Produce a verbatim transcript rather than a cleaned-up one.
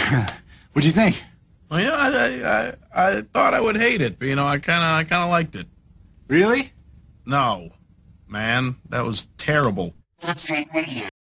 What'd you think? Well, yeah, I, I I thought I would hate it, but you know, I kind of I kind of liked it. Really? No, man, that was terrible. Fourth Street Radio.